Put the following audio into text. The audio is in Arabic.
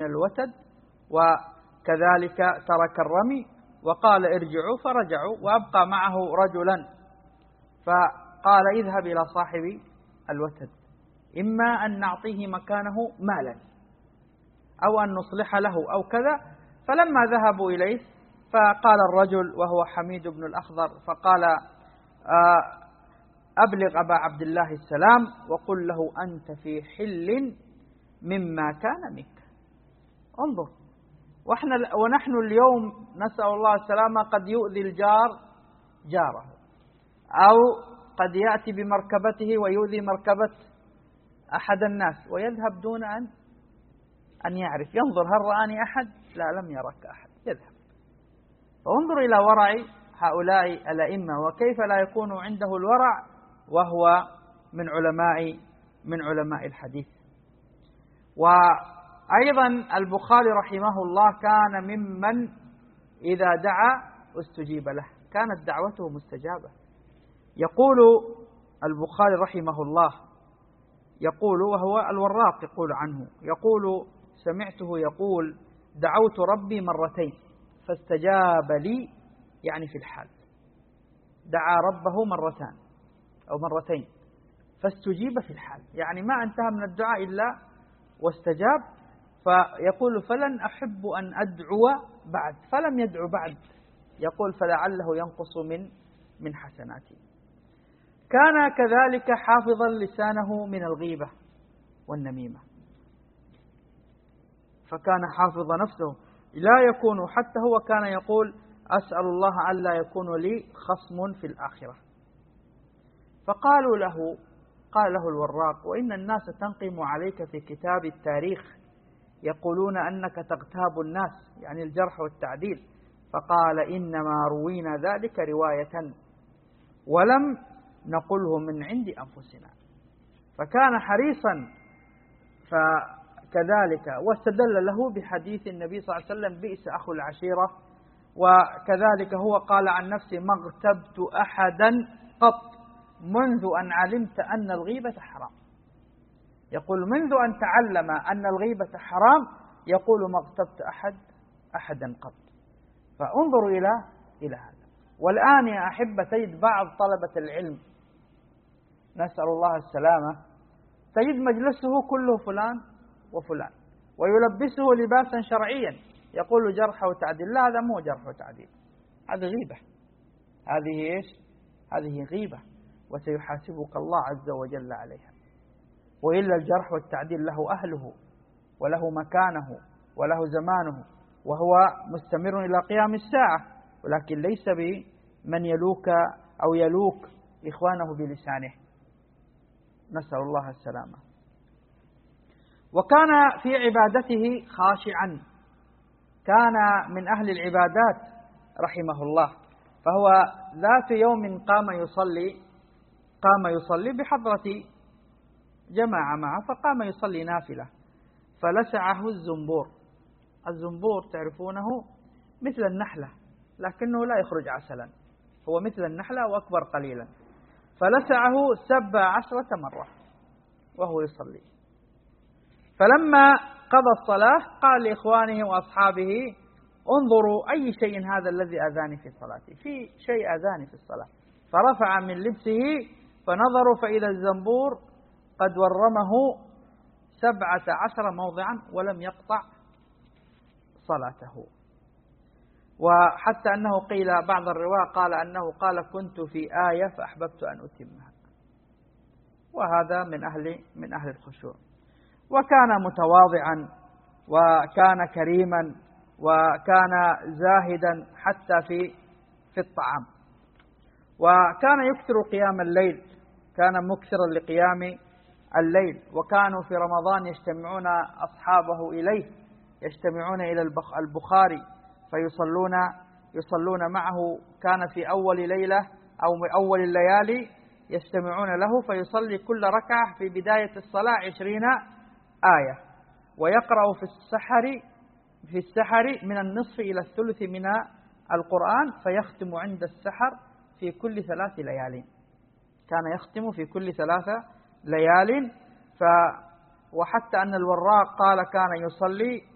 الوتد، وكذلك ترك الرمي وقال ارجعوا، فرجعوا، وأبقى معه رجلا فقال اذهب إلى صاحب الوتد، إما أن نعطيه مكانه مالا أو أن نصلح له أو كذا. فلما ذهبوا إليه فقال الرجل وهو حميد بن الأخضر فقال أبلغ أبا عبد الله السلام وقل له أنت في حل مما كان منك. انظر، ونحن اليوم نسأل الله السلامة قد يؤذي الجار جاره، أو قد يأتي بمركبته ويؤذي مركبة أحد الناس ويذهب دون أن يعرف، ينظر هل رآني أحد؟ لا، لم يرك أحد، يذهب. فانظر إلى ورع هؤلاء الأئمة، وكيف لا يكون عنده الورع وهو من علماء الحديث. وأيضا البخاري رحمه الله كان ممن إذا دعا استجيب له، كانت دعوته مستجابة. يقول البخاري رحمه الله، يقول وهو الوراق يقول عنه، يقول سمعته يقول دعوت ربي مرتين فاستجاب لي، يعني في الحال دعا ربه مرتين فاستجيب في الحال، يعني ما انتهى من الدعاء إلا واستجاب. فيقول فلن أحب أن أدعو بعد، فلم يدعو بعد، يقول فلعله ينقص من حسناتي. كان كذلك حافظا لسانه من الغيبة والنميمة، فكان حافظ نفسه لا يكون، حتى هو كان يقول أسأل الله ألا يكون لي خصم في الآخرة. قال له الوراق وإن الناس تنقم عليك في كتاب التاريخ، يقولون أنك تغتاب الناس، يعني الجرح والتعديل. فقال إنما روينا ذلك رواية ولم نقله من عند أنفسنا. فكان حريصا فكذلك، واستدل له بحديث النبي صلى الله عليه وسلم بئس أخو العشيرة. وكذلك هو قال عن نفسه ما اغتبت أحدا قط منذ أن علمت أن الغيبة حرام، يقول منذ أن تعلم أن الغيبة حرام يقول ما اغتبت أحدا قط. فانظروا إلى هذا. والآن يا أحبة تجد بعض طلبة العلم نسأل الله السلامة، تجد مجلسه كله فلان وفلان، ويلبسه لباسا شرعيا، يقول جرح وتعديل. لا، هذا مو جرح وتعديل، هذه غيبة. هذه إيش؟ هذه غيبة، وسيحاسبك الله عز وجل عليها. وإلا الجرح والتعديل له أهله وله مكانه وله زمانه، وهو مستمر إلى قيام الساعة، ولكن ليس بمن يلوك أو يلوك إخوانه بلسانه، نسأل الله السلامة. وكان في عبادته خاشعا، كان من أهل العبادات رحمه الله. فهو ذات يوم قام يصلي بحضرة جماعة معه، فقام يصلي نافلة فلسعه الزنبور تعرفونه مثل النحلة لكنه لا يخرج عسلا، هو مثل النحلة وأكبر قليلا، فلسعه 17 مرة وهو يصلي. فلما قضى الصلاة قال لإخوانه وأصحابه انظروا أي شيء هذا الذي أذاني في صلاتي، في شيء أذاني في الصلاة. فرفع من لبسه فنظروا فإذا الزنبور قد ورمه 17 موضعا ولم يقطع صلاته. وحتى أنه قيل بعض الرواة قال أنه قال كنت في آية فأحببت أن أتمها. وهذا من أهل الخشوع. وكان متواضعا وكان كريما وكان زاهدا حتى في الطعام. وكان يكثر قيام الليل، كان مكثرا لقيام الليل. وكانوا في رمضان يجتمعون أصحابه إليه، يجتمعون إلى البخاري فيصلون معه. كان في أول ليلة أو أول الليالي يجتمعون له فيصلي كل ركعة في بداية الصلاة 20 آية، ويقرأ في السحر من النصف إلى الثلث من القرآن، فيختم عند السحر في كل 3 ليال. كان يختم في كل 3 ليال. وحتى أن الوراق قال كان يصلي